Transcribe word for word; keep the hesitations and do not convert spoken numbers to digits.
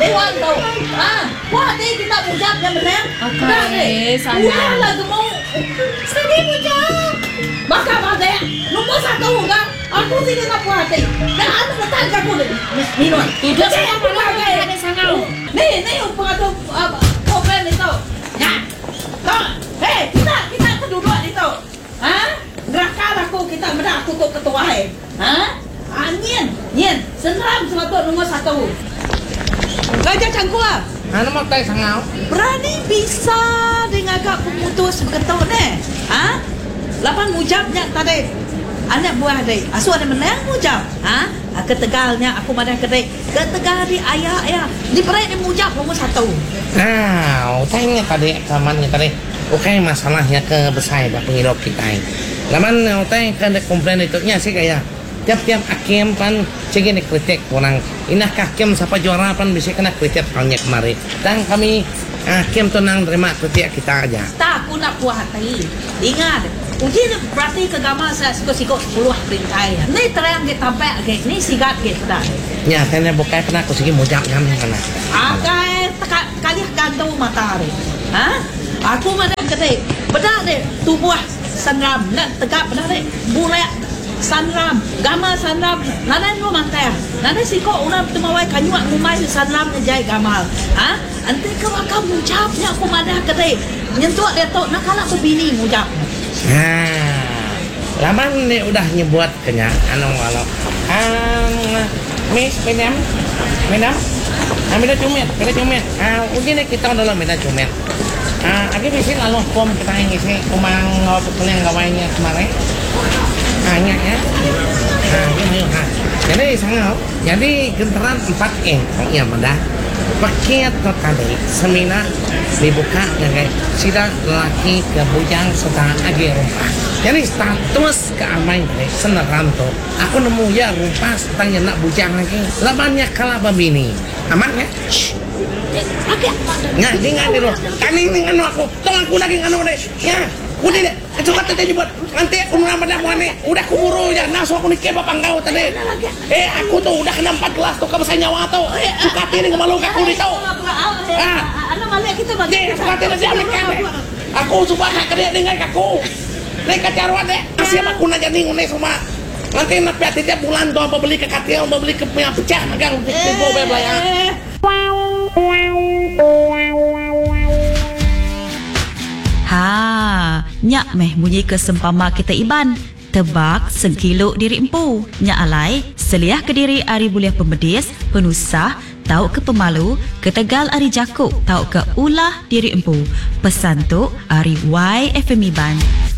Puan tau. Ah, puan tadi kita mujab yang benar. Okay, sana. Puan lah gemuk. Sini mujab. Maka pada nombor satu enggak. Aku sini nak puan tadi. Dan anu letak aku ni. Minum. Itu saya pakai ada sangau. Nih, nih pengatur program ni tau. Ya. Tau. Hei, kita kita kedua ni tau. Ha? Gerakan aku kita benar aku tu ketua hai. Ha? Ah, nyen, nyen, seram sebab nombor satu. Gajah cangkul ah. Ano mo tayo sangau? Berani bisa dengan kak pemutus berketuk ni. Ha? Lapan mujabnya tadi. Anak buah tadi. Asu ada menang mujab. Ha? Ketegalnya aku madah kedai. Ketegal di ayah ayah. Di perai di mujab nombor satu. Nah, tanya tadi kamannya tadi. Oke, masalahnya ke besar dah pengirop kita. Laman tanya kan komplain itu nya sih kayak tiap-tiap hakim pan cegin kritik orang inah hakim siapa juara pan bisa kena kritik kalnya kemari dan kami hakim tu nang terima kritik kita aja tak aku nak puas hati ingat uji berarti kegama saya siko-siko sepuluh perintah ya ni terang kita tampek ke ni sigat kita ya kena bukai pernah aku segi mujab ngam kana akai kali gantung mata ni ha aku mana kata bedak ni tubuh sanram nak tegak bedak ni bulak sanram, gama sanram, nanai no mantai, nanai siko orang temawai kanyuak rumai sanram ngejai gamal, ha? Ante kau akan mujabnya aku madah kedai, nyentuh dia tu nak kalah bini mujab. Nah, laman ni udah nyebut kenya, anu walau, ah, Miss Benam, Benam, ambil cumit, ambil cumit, ah, uji ni kita dulu ambil cumit. Ah, lagi bisa lalu pom kita ngisi kumang ngau yang gawainya kemarin. Hanya ya, nah ini ha. Jadi sangat, jadi gentaran empat e, iya menda. Paket tadi seminar dibuka dengan sida laki ke bujang serta agi rumpah. Jadi status keamanan seneram tu. Aku nemu ya rumpah setang nak bujang lagi. Labannya kalah bini. Aman ya? Agak. Nggak, dengar dulu. Kami ini nganu aku, tolong aku lagi nganu deh. Ya. Udah deh, itu kata dia buat nanti aku nama dah mana, udah kuburu ya, nasu aku nikah bapak kau tadi. Eh aku tuh udah kena empat gelas tuh kebesaran nyawa tuh, suka tini ngemalu aku di tau. Ah, anak malah kita bagi. suka tini dia mikir. Aku suka nak kerja dengan aku. Mereka carwa deh, asyik aku nak jadi ngune semua. Nanti nak piat tiap bulan tuh apa beli ke katil, apa beli ke punya pecah, magang tipu bebelaya. Ha, nyak meh bunyi kesempama kita iban. Tebak sengkilo diri empu. Nyak alai, seliah ke diri ari buliah pembedis, penusah, tau ke pemalu, ketegal ari jakuk, tau ke ulah diri empu. Pesan tu ari Y F M Iban.